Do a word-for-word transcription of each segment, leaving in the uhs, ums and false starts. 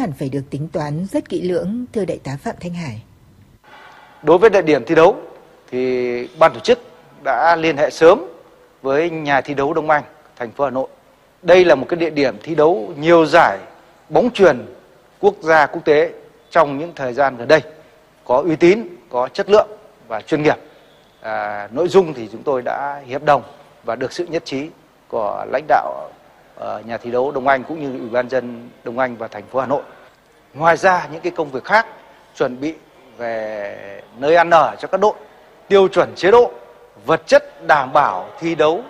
hẳn phải được tính toán rất kỹ lưỡng, thưa Đại tá Phạm Thanh Hải. Đối với địa điểm thi đấu thì ban tổ chức đã liên hệ sớm với nhà thi đấu Đông Anh, thành phố Hà Nội. Đây là một cái địa điểm thi đấu nhiều giải bóng chuyền quốc gia quốc tế trong những thời gian gần đây, có uy tín, có chất lượng và chuyên nghiệp. À, nội dung thì chúng tôi đã hiệp đồng và được sự nhất trí của lãnh đạo uh, nhà thi đấu Đông Anh cũng như Ủy ban nhân dân Đông Anh và thành phố Hà Nội. Ngoài ra những cái công việc khác, chuẩn bị về nơi ăn ở cho các đội, tiêu chuẩn chế độ, vật chất đảm bảo thi đấu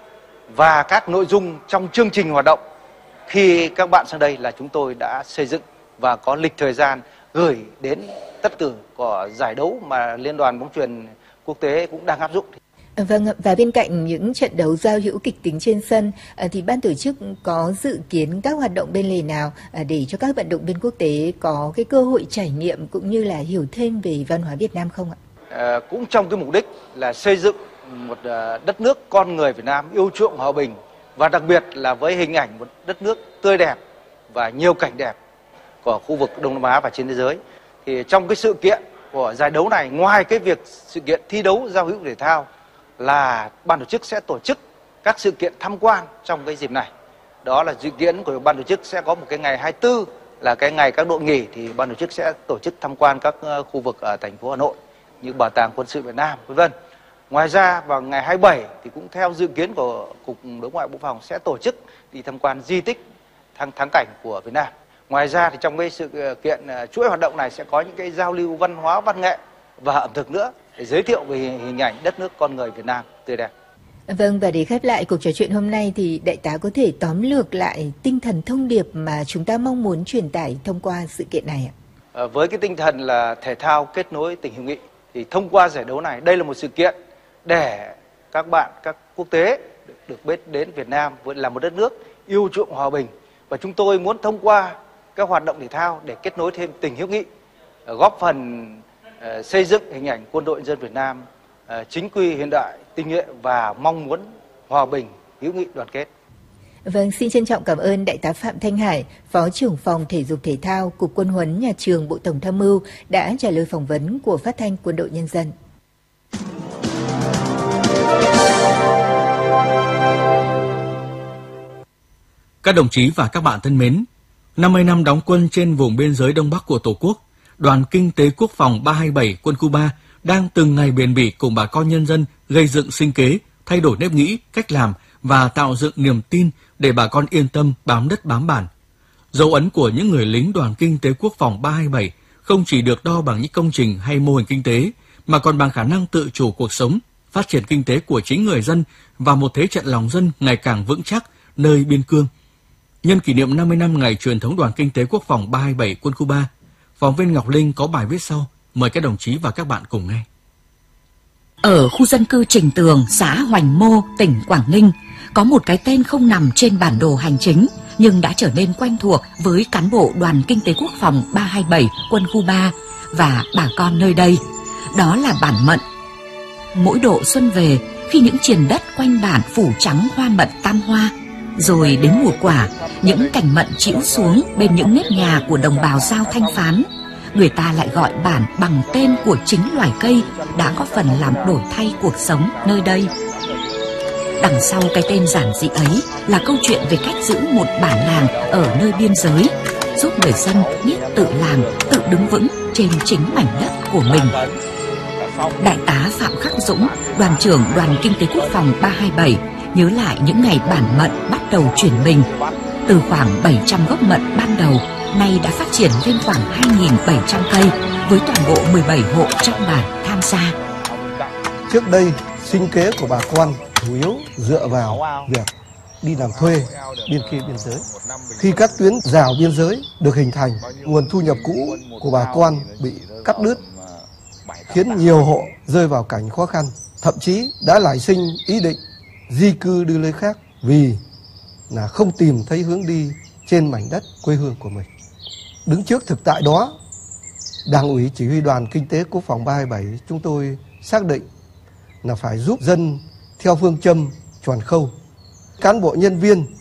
và các nội dung trong chương trình hoạt động khi các bạn sang đây là chúng tôi đã xây dựng và có lịch thời gian gửi đến tất tử của giải đấu mà Liên đoàn bóng chuyền quốc tế cũng đang áp dụng. Vâng, và bên cạnh những trận đấu giao hữu kịch tính trên sân thì ban tổ chức có dự kiến các hoạt động bên lề nào để cho các vận động viên quốc tế có cái cơ hội trải nghiệm cũng như là hiểu thêm về văn hóa Việt Nam không ạ? À, cũng trong cái mục đích là xây dựng một đất nước con người Việt Nam yêu chuộng hòa bình và đặc biệt là với hình ảnh một đất nước tươi đẹp và nhiều cảnh đẹp của khu vực Đông Nam Á và trên thế giới. Thì trong cái sự kiện của giải đấu này, ngoài cái việc sự kiện thi đấu giao hữu thể thao là ban tổ chức sẽ tổ chức các sự kiện tham quan trong cái dịp này. Đó là dự kiến của ban tổ chức sẽ có một cái ngày hai mươi tư là cái ngày các đội nghỉ, thì ban tổ chức sẽ tổ chức tham quan các khu vực ở thành phố Hà Nội như Bảo tàng Quân sự Việt Nam, vân vân. Ngoài ra vào ngày hai mươi bảy thì cũng theo dự kiến của Cục Đối ngoại Bộ Phòng sẽ tổ chức đi tham quan di tích thắng thắng cảnh của Việt Nam. Ngoài ra thì trong cái sự kiện chuỗi hoạt động này sẽ có những cái giao lưu văn hóa, văn nghệ và ẩm thực nữa để giới thiệu về hình ảnh đất nước con người Việt Nam tươi đẹp. Vâng, và để khép lại cuộc trò chuyện hôm nay thì Đại tá có thể tóm lược lại tinh thần thông điệp mà chúng ta mong muốn truyền tải thông qua sự kiện này ạ? À, với cái tinh thần là thể thao kết nối tình hữu nghị thì thông qua giải đấu này, đây là một sự kiện để các bạn, các quốc tế được biết đến Việt Nam là một đất nước yêu chuộng hòa bình, và chúng tôi muốn thông qua các hoạt động thể thao để kết nối thêm tình hữu nghị, góp phần uh, xây dựng hình ảnh quân đội nhân dân Việt Nam uh, chính quy, hiện đại, tinh nhuệ và mong muốn hòa bình, hữu nghị, đoàn kết. Vâng, xin trân trọng cảm ơn Đại tá Phạm Thanh Hải, Phó trưởng phòng Thể dục Thể thao, Cục Quân huấn Nhà trường Bộ Tổng tham mưu đã trả lời phỏng vấn của Phát thanh Quân đội Nhân dân. Các đồng chí và các bạn thân mến, năm mươi năm đóng quân trên vùng biên giới Đông Bắc của Tổ quốc, Đoàn Kinh tế Quốc phòng ba hai bảy Quân khu ba đang từng ngày bền bỉ cùng bà con nhân dân gây dựng sinh kế, thay đổi nếp nghĩ, cách làm và tạo dựng niềm tin để bà con yên tâm bám đất bám bản. Dấu ấn của những người lính Đoàn Kinh tế Quốc phòng ba hai bảy không chỉ được đo bằng những công trình hay mô hình kinh tế, mà còn bằng khả năng tự chủ cuộc sống, phát triển kinh tế của chính người dân và một thế trận lòng dân ngày càng vững chắc nơi biên cương. Nhân kỷ niệm năm mươi năm ngày truyền thống Đoàn Kinh tế Quốc phòng ba hai bảy Quân khu ba, phóng viên Ngọc Linh có bài viết sau, mời các đồng chí và các bạn cùng nghe. Ở khu dân cư Trình Tường, xã Hoành Mô, tỉnh Quảng Ninh, có một cái tên không nằm trên bản đồ hành chính nhưng đã trở nên quen thuộc với cán bộ Đoàn Kinh tế Quốc phòng ba hai bảy Quân khu ba và bà con nơi đây. Đó là bản Mận. Mỗi độ xuân về, khi những triền đất quanh bản phủ trắng hoa mận tam hoa, rồi đến mùa quả, những cành mận chĩu xuống bên những nếp nhà của đồng bào Dao Thanh Phán, người ta lại gọi bản bằng tên của chính loài cây đã góp phần làm đổi thay cuộc sống nơi đây. Đằng sau cái tên giản dị ấy là câu chuyện về cách giữ một bản làng ở nơi biên giới, giúp người dân biết tự làm, tự đứng vững trên chính mảnh đất của mình. Đại tá Phạm Khắc Dũng, đoàn trưởng Đoàn Kinh tế Quốc phòng ba hai bảy, nhớ lại những ngày bản Mận bắt đầu chuyển mình. Từ khoảng bảy trăm gốc mận ban đầu, nay đã phát triển lên khoảng hai nghìn bảy trăm cây, với toàn bộ mười bảy hộ trong bản tham gia. Trước đây, sinh kế của bà con chủ yếu dựa vào việc đi làm thuê bên kia biên giới. Khi các tuyến rào biên giới được hình thành, nguồn thu nhập cũ của bà con bị cắt đứt, khiến nhiều hộ rơi vào cảnh khó khăn, thậm chí đã nảy sinh ý định di cư đi nơi khác vì là không tìm thấy hướng đi trên mảnh đất quê hương của mình. Đứng trước thực tại đó, Đảng ủy Chỉ huy Đoàn Kinh tế Quốc phòng ba hai bảy chúng tôi xác định là phải giúp dân theo phương châm toàn khâu. Cán bộ nhân viên